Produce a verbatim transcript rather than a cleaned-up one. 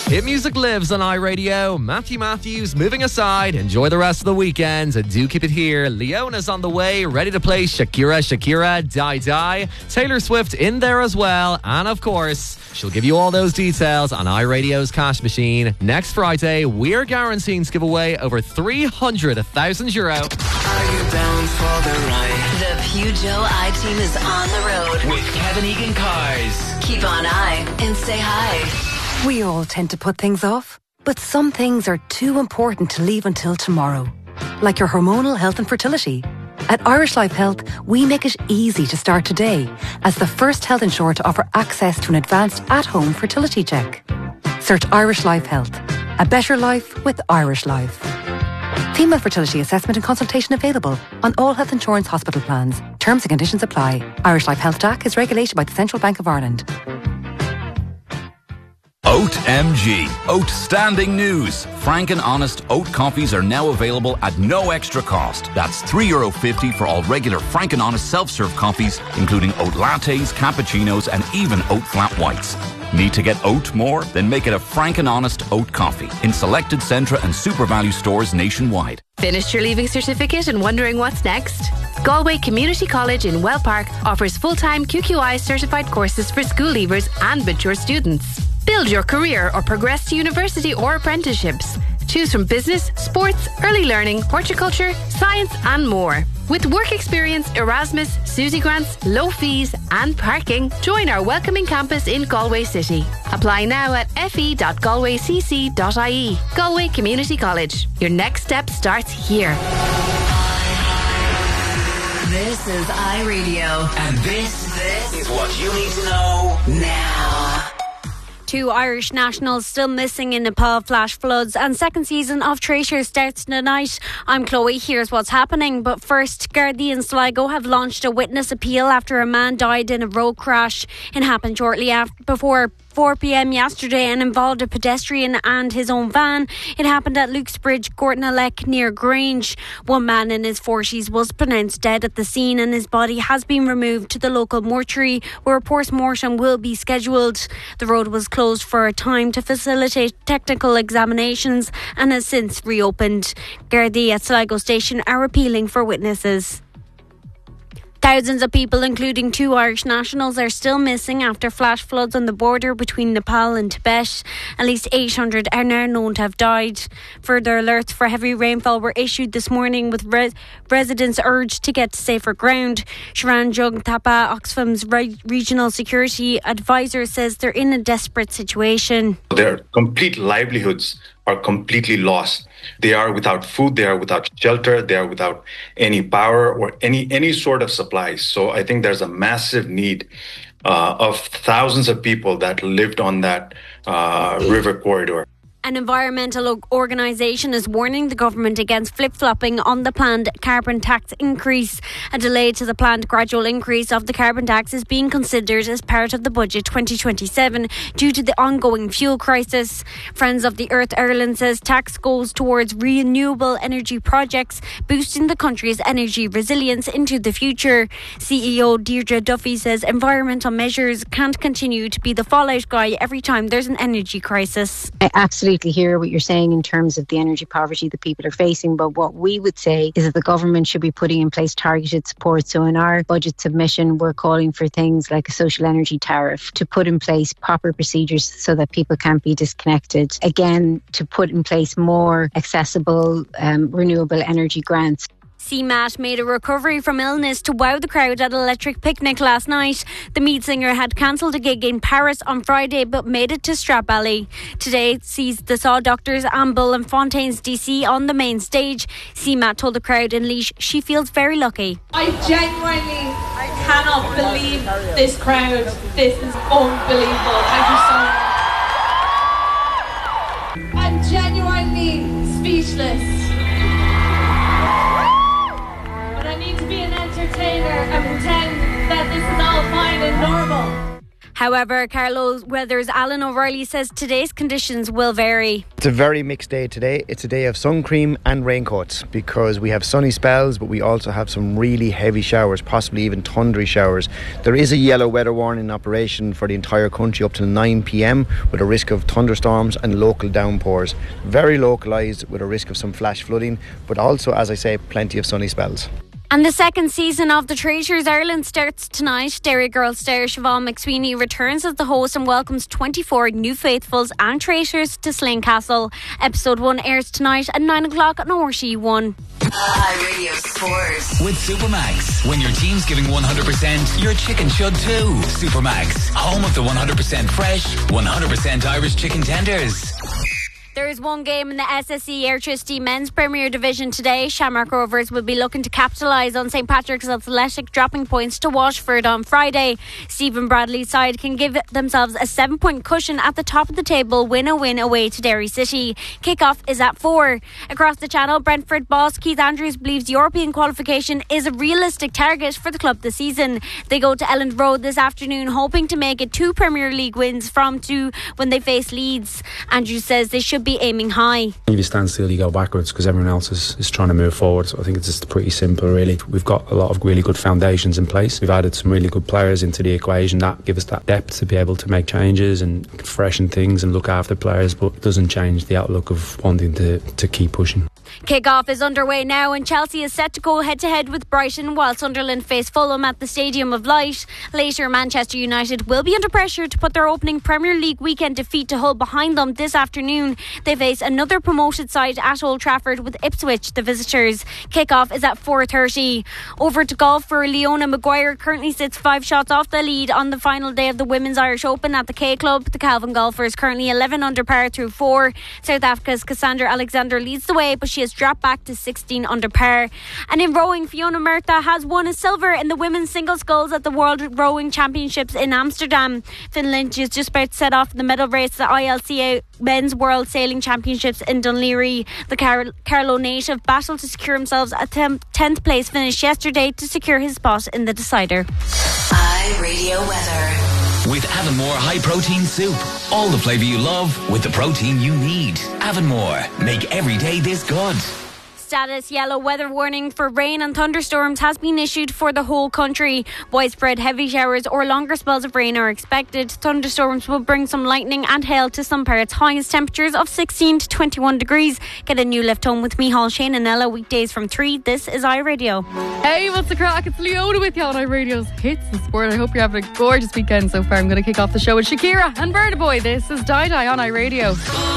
Hit music lives on iRadio. Matthew Matthews moving aside. Enjoy the rest of the weekend. And do keep it here. Leona's on the way, ready to play Shakira, Shakira, Die Die. Taylor Swift in there as well. And of course, she'll give you all those details on iRadio's Cash Machine. Next Friday, we're guaranteeing to give away over three hundred thousand euro. Are you down for the ride? The Peugeot I-Team is on the road. With Kevin Egan Cars. Keep on I and say hi. We all tend to put things off, but some things are too important to leave until tomorrow. Like your hormonal health and fertility. At Irish Life Health, we make it easy to start today as the first health insurer to offer access to an advanced at-home fertility check. Search Irish Life Health. A better life with Irish Life. Female fertility assessment and consultation available on all health insurance hospital plans. Terms and conditions apply. Irish Life Health D A C is regulated by the Central Bank of Ireland. Oat M G. Outstanding news. Frank and Honest oat coffees are now available at no extra cost. That's three euro fifty for all regular Frank and Honest self-serve coffees, including oat lattes, cappuccinos, and even oat flat whites. Need to get oat more? Then make it a Frank and Honest oat coffee in selected Centra and Super Value stores nationwide. Finished your Leaving Certificate and wondering what's next? Galway Community College in Well Park offers full-time Q Q I certified courses for school leavers and mature students. Build your career or progress to university or apprenticeships. Choose from business, sports, early learning, horticulture, science and more. With work experience, Erasmus, Susie grants, low fees and parking, join our welcoming campus in Galway City. Apply now at f e dot galway c c dot i e. Galway Community College. Your next step starts here. This is iRadio. And this, this is what you need to know now. Two Irish nationals still missing in Nepal flash floods, and second season of Tracer starts tonight. I'm Chloe, here's what's happening. But first, Gardaí in Sligo have launched a witness appeal after a man died in a road crash. It happened shortly after, before four p.m. yesterday and involved a pedestrian and his own van. It happened at Luke's Bridge, Gortnalek, near Grange. One man in his forties was pronounced dead at the scene and his body has been removed to the local mortuary where a post-mortem will be scheduled. The road was closed for a time to facilitate technical examinations and has since reopened. Gardaí at Sligo Station are appealing for witnesses. Thousands of people, including two Irish nationals, are still missing after flash floods on the border between Nepal and Tibet. At least eight hundred are now known to have died. Further alerts for heavy rainfall were issued this morning, with res- residents urged to get to safer ground. Sharan Jung Thapa, Oxfam's re- regional security advisor, says they're in a desperate situation. Their complete livelihoods are completely lost. They are without food, they are without shelter, they are without any power or any any sort of supplies. So I think there's a massive need uh, of thousands of people that lived on that uh, river corridor. An environmental organisation is warning the government against flip-flopping on the planned carbon tax increase. A delay to the planned gradual increase of the carbon tax is being considered as part of the budget twenty twenty-seven due to the ongoing fuel crisis. Friends of the Earth Ireland says tax goes towards renewable energy projects, boosting the country's energy resilience into the future. C E O Deirdre Duffy says environmental measures can't continue to be the fallout guy every time there's an energy crisis. I absolutely hear what you're saying in terms of the energy poverty that people are facing, but what we would say is that the government should be putting in place targeted support. So in our budget submission, we're calling for things like a social energy tariff, to put in place proper procedures so that people can't be disconnected. Again, to put in place more accessible um, renewable energy grants. C M A T made a recovery from illness to wow the crowd at Electric Picnic last night. The Mead singer had cancelled a gig in Paris on Friday but made it to Stradbally. Today it sees the Saw Doctors, Amble and Fontaines D C on the main stage. C M A T told the crowd in Laois she feels very lucky. I genuinely I cannot believe this crowd. This is unbelievable. Thank you so much. I'm genuinely speechless. Entertainer and pretend that this is all fine and normal. However, Carlo Weather's Alan O'Reilly says today's conditions will vary. It's a very mixed day today. It's a day of sun cream and raincoats because we have sunny spells, but we also have some really heavy showers, possibly even thundery showers. There is a yellow weather warning in operation for the entire country up till nine p.m. with a risk of thunderstorms and local downpours. Very localised with a risk of some flash flooding, but also, as I say, plenty of sunny spells. And the second season of The Traitors Ireland starts tonight. Derry Girls star Siobhan McSweeney returns as the host and welcomes twenty-four new faithfuls and traitors to Slane Castle. Episode one airs tonight at nine o'clock on R T E one. iRadio Sports. With Supermax. When your team's giving one hundred percent, your chicken should too. Supermax, home of the one hundred percent fresh, one hundred percent Irish chicken tenders. There is one game in the S S E Airtricity Men's Premier Division today. Shamrock Rovers will be looking to capitalise on St Patrick's Athletic dropping points to Washford on Friday. Stephen Bradley's side can give themselves a seven point cushion at the top of the table, win a win away to Derry City. Kick-off is at four. Across the channel, Brentford boss Keith Andrews believes European qualification is a realistic target for the club this season. They go to Elland Road this afternoon hoping to make it two Premier League wins from two when they face Leeds. Andrews says they should be aiming high. If you stand still, you go backwards because everyone else is, is trying to move forward. So I think it's just pretty simple, really. We've got a lot of really good foundations in place. We've added some really good players into the equation that give us that depth to be able to make changes and freshen things and look after players, but it doesn't change the outlook of wanting to, to keep pushing. Kick-off is underway now and Chelsea is set to go head-to-head with Brighton while Sunderland face Fulham at the Stadium of Light. Later, Manchester United will be under pressure to put their opening Premier League weekend defeat to Hull behind them this afternoon. They face another promoted side at Old Trafford with Ipswich, the visitors. Kick-off is at four thirty. Over to golf for Leona Maguire currently sits five shots off the lead on the final day of the Women's Irish Open at the K Club. The Calvin golfer is currently eleven under par through four. South Africa's Cassandra Alexander leads the way, but she has dropped back to sixteen under par. And in rowing, Fiona Murtha has won a silver in the women's single sculls at the World Rowing Championships in Amsterdam. Finland is just about to set off the medal race at the I L C A Men's World Sailing Championships in Dunleary. The Car- Carlow native battled to secure himself a tenth place finish yesterday to secure his spot in the decider. iRadio Weather. With Avonmore High Protein Soup. All the flavour you love with the protein you need. Avonmore. Make every day this good. Status yellow weather warning for rain and thunderstorms has been issued for the whole country. Widespread heavy showers or longer spells of rain are expected. Thunderstorms will bring some lightning and hail to some parts. Highest temperatures of sixteen to twenty-one degrees. Get a new lift home with me, Hall, Shane and Ella, weekdays from three. This is iRadio. Hey, what's the crack? It's Leona with you on iRadio's Hits and Sport. I hope you're having a gorgeous weekend so far. I'm going to kick off the show with Shakira and Burna Boy. This is Die Die on iRadio.